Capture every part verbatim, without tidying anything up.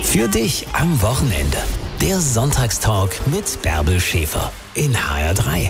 Für dich am Wochenende. Der Sonntagstalk mit Bärbel Schäfer in H R drei.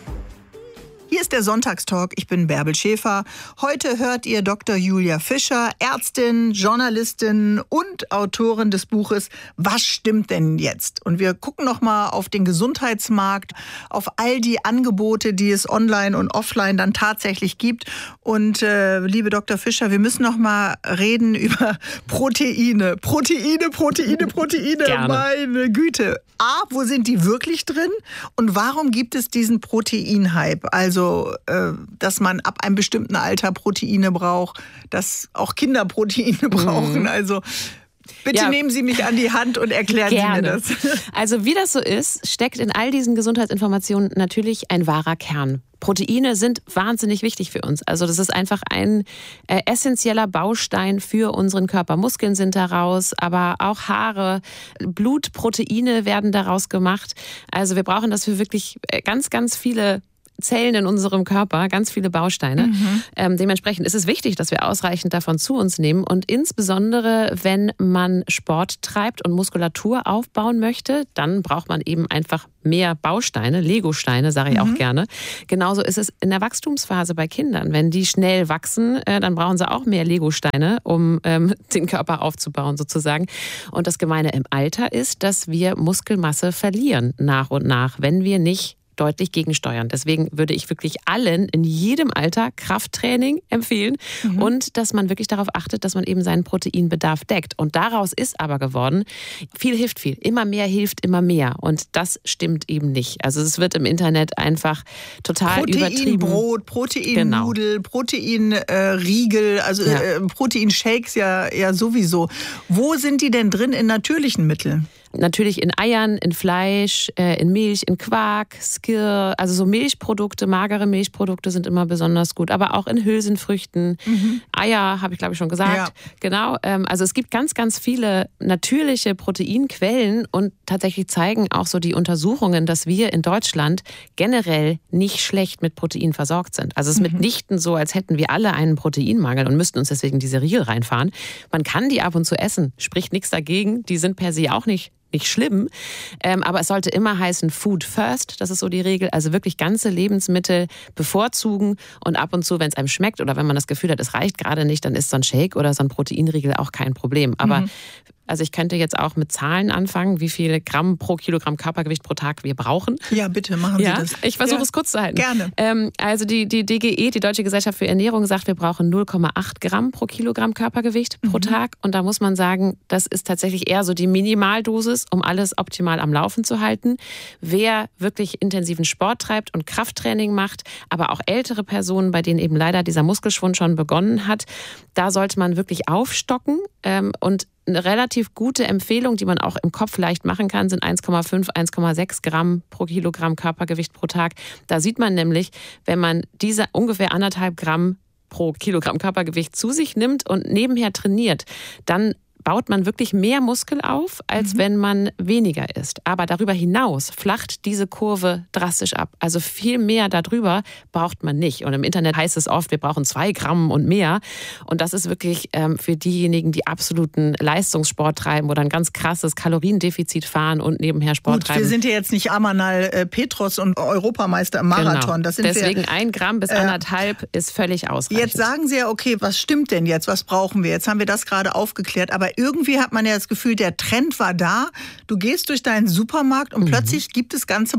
Hier ist der Sonntagstalk. Ich bin Bärbel Schäfer. Heute hört ihr Doktor Julia Fischer, Ärztin, Journalistin und Autorin des Buches Was stimmt denn jetzt? Und wir gucken noch mal auf den Gesundheitsmarkt, auf all die Angebote, die es online und offline dann tatsächlich gibt. Und äh, liebe Doktor Fischer, wir müssen noch mal reden über Proteine. Proteine, Proteine, Proteine. Gerne. Meine Güte. A, wo sind die wirklich drin? Und warum gibt es diesen Proteinhype? Also dass man ab einem bestimmten Alter Proteine braucht, dass auch Kinder Proteine brauchen. Mhm. Also bitte ja. nehmen Sie mich an die Hand und erklären Gerne. Sie mir das. Also wie das so ist, steckt in all diesen Gesundheitsinformationen natürlich ein wahrer Kern. Proteine sind wahnsinnig wichtig für uns. Also das ist einfach ein äh, essentieller Baustein für unseren Körper. Muskeln sind daraus, aber auch Haare, Blutproteine werden daraus gemacht. Also wir brauchen das für wirklich ganz, ganz viele Zellen in unserem Körper, ganz viele Bausteine. Mhm. Ähm, dementsprechend ist es wichtig, dass wir ausreichend davon zu uns nehmen und insbesondere, wenn man Sport treibt und Muskulatur aufbauen möchte, dann braucht man eben einfach mehr Bausteine, Legosteine, sage ich mhm. auch gerne. Genauso ist es in der Wachstumsphase bei Kindern. Wenn die schnell wachsen, äh, dann brauchen sie auch mehr Legosteine, um ähm, den Körper aufzubauen sozusagen. Und das Gemeine im Alter ist, dass wir Muskelmasse verlieren nach und nach, wenn wir nicht deutlich gegensteuern. Deswegen würde ich wirklich allen in jedem Alter Krafttraining empfehlen mhm. und dass man wirklich darauf achtet, dass man eben seinen Proteinbedarf deckt. Und daraus ist aber geworden, viel hilft viel. Immer mehr hilft immer mehr. Und das stimmt eben nicht. Also es wird im Internet einfach total übertrieben. Proteinbrot, Proteinnudel, genau. Proteinriegel, äh, also ja. äh, Proteinshakes ja, ja sowieso. Wo sind die denn drin in natürlichen Mitteln? Natürlich in Eiern, in Fleisch, in Milch, in Quark, Skir, also so Milchprodukte, magere Milchprodukte sind immer besonders gut, aber auch in Hülsenfrüchten. Mhm. Eier, habe ich glaube ich schon gesagt. Ja. Genau, also es gibt ganz, ganz viele natürliche Proteinquellen und tatsächlich zeigen auch so die Untersuchungen, dass wir in Deutschland generell nicht schlecht mit Protein versorgt sind. Also es ist mhm. mitnichten so, als hätten wir alle einen Proteinmangel und müssten uns deswegen diese Riegel reinfahren. Man kann die ab und zu essen, spricht nichts dagegen, die sind per se auch nicht nicht schlimm, ähm, aber es sollte immer heißen Food first, das ist so die Regel, also wirklich ganze Lebensmittel bevorzugen und ab und zu, wenn es einem schmeckt oder wenn man das Gefühl hat, es reicht gerade nicht, dann ist so ein Shake oder so ein Proteinriegel auch kein Problem, aber mhm. also ich könnte jetzt auch mit Zahlen anfangen, wie viele Gramm pro Kilogramm Körpergewicht pro Tag wir brauchen. Ja, bitte, machen Sie ja, das. Ich versuche ja. es kurz zu halten. Gerne. Ähm, also die, die D G E, die Deutsche Gesellschaft für Ernährung, sagt, wir brauchen null Komma acht Gramm pro Kilogramm Körpergewicht pro mhm. Tag. Und da muss man sagen, das ist tatsächlich eher so die Minimaldosis, um alles optimal am Laufen zu halten. Wer wirklich intensiven Sport treibt und Krafttraining macht, aber auch ältere Personen, bei denen eben leider dieser Muskelschwund schon begonnen hat, da sollte man wirklich aufstocken ähm, und eine relativ gute Empfehlung, die man auch im Kopf leicht machen kann, sind eins Komma fünf, eins Komma sechs Gramm pro Kilogramm Körpergewicht pro Tag. Da sieht man nämlich, wenn man diese ungefähr anderthalb Gramm pro Kilogramm Körpergewicht zu sich nimmt und nebenher trainiert, dann baut man wirklich mehr Muskel auf, als mhm. wenn man weniger isst. Aber darüber hinaus flacht diese Kurve drastisch ab. Also viel mehr darüber braucht man nicht. Und im Internet heißt es oft, wir brauchen zwei Gramm und mehr. Und das ist wirklich ähm, für diejenigen, die absoluten Leistungssport treiben oder ein ganz krasses Kaloriendefizit fahren und nebenher Sport Gut, treiben. Wir sind ja jetzt nicht Amanal äh, Petros und Europameister im Marathon. Genau. Das sind Deswegen wir, ein Gramm bis äh, anderthalb ist völlig ausreichend. Jetzt sagen Sie ja, okay, was stimmt denn jetzt? Was brauchen wir? Jetzt haben wir das gerade aufgeklärt. Aber irgendwie hat man ja das Gefühl, der Trend war da. Du gehst durch deinen Supermarkt und mhm. plötzlich gibt es ganze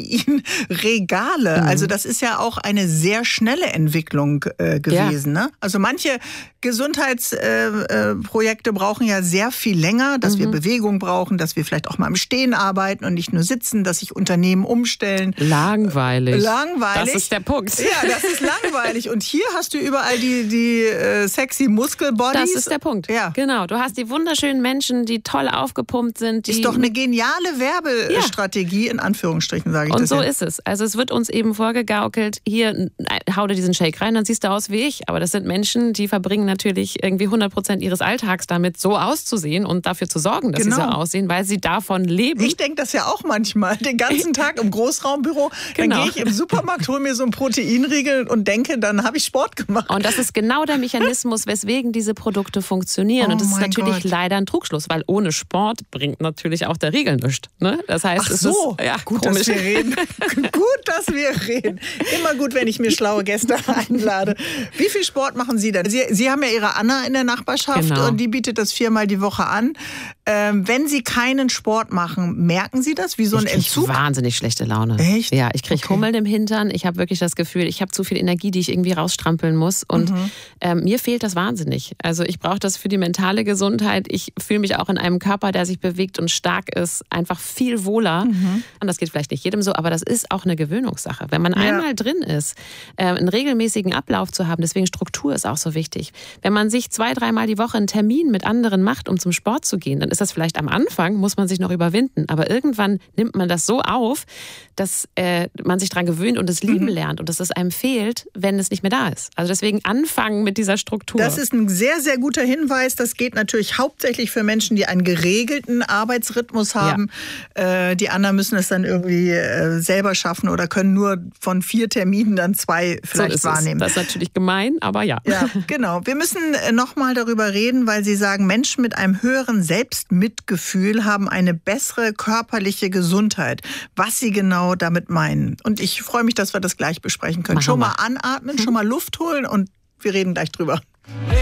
Proteinregale. Mhm. Also das ist ja auch eine sehr schnelle Entwicklung äh, gewesen. Ja. Ne? Also manche Gesundheitsprojekte äh, brauchen ja sehr viel länger, dass mhm. wir Bewegung brauchen, dass wir vielleicht auch mal im Stehen arbeiten und nicht nur sitzen, dass sich Unternehmen umstellen. Langweilig. Langweilig. Das ist der Punkt. Ja, das ist langweilig. Und hier hast du überall die, die äh, sexy Muskelbodies. Das ist der Punkt. Ja. Genau. Du hast die wunderschönen Menschen, die toll aufgepumpt sind. Die ist doch eine geniale Werbestrategie, ja. in Anführungsstrichen, sage ich Und das so ja. ist es. Also es wird uns eben vorgegaukelt, hier, hau dir diesen Shake rein, dann siehst du aus wie ich. Aber das sind Menschen, die verbringen natürlich irgendwie hundert Prozent ihres Alltags damit, so auszusehen und dafür zu sorgen, dass genau. sie so aussehen, weil sie davon leben. Ich denke das ja auch manchmal, den ganzen Tag im Großraumbüro. Genau. Dann gehe ich im Supermarkt, hole mir so einen Proteinriegel und denke, dann habe ich Sport gemacht. Und das ist genau der Mechanismus, weswegen diese Produkte funktionieren. Oh und das ist natürlich natürlich Gott. leider ein Trugschluss, weil ohne Sport bringt natürlich auch der Riegel nichts. Ne? Das heißt, Ach es so, ist ja, gut, komisch. dass wir reden. Gut, dass wir reden. Immer gut, wenn ich mir schlaue Gäste einlade. Wie viel Sport machen Sie denn? Sie, Sie haben ja Ihre Anna in der Nachbarschaft Genau. und die bietet das viermal die Woche an. Ähm, wenn Sie keinen Sport machen, merken Sie das? Wie so ein Ich krieg Entzug? wahnsinnig schlechte Laune. Echt? Ja, ich kriege Okay. Hummeln im Hintern. Ich habe wirklich das Gefühl, ich habe zu viel Energie, die ich irgendwie rausstrampeln muss. Und Mhm. ähm, mir fehlt das wahnsinnig. Also ich brauche das für die mentale Gesundheit. Ich fühle mich auch in einem Körper, der sich bewegt und stark ist, einfach viel wohler. Mhm. Und das geht vielleicht nicht jedem so, aber das ist auch eine Gewöhnungssache. Wenn man Ja. einmal drin ist, äh, einen regelmäßigen Ablauf zu haben, deswegen Struktur ist auch so wichtig. Wenn man sich zwei, dreimal die Woche einen Termin mit anderen macht, um zum Sport zu gehen, dann ist das vielleicht am Anfang, muss man sich noch überwinden. Aber irgendwann nimmt man das so auf, dass äh, man sich daran gewöhnt und es lieben Mhm. lernt und dass es einem fehlt, wenn es nicht mehr da ist. Also deswegen anfangen mit dieser Struktur. Das ist ein sehr, sehr guter Hinweis. Das geht natürlich hauptsächlich für Menschen, die einen geregelten Arbeitsrhythmus haben. Ja. Äh, die anderen müssen es dann irgendwie äh, selber schaffen oder können nur von vier Terminen dann zwei vielleicht so ist wahrnehmen. Es. Das ist natürlich gemein, aber ja. Ja, genau. Wir müssen nochmal darüber reden, weil Sie sagen, Menschen mit einem höheren Selbstmitgefühl haben eine bessere körperliche Gesundheit. Was Sie genau damit meinen. Und ich freue mich, dass wir das gleich besprechen können. Machen schon wir. mal anatmen, schon mal Luft holen und wir reden gleich drüber.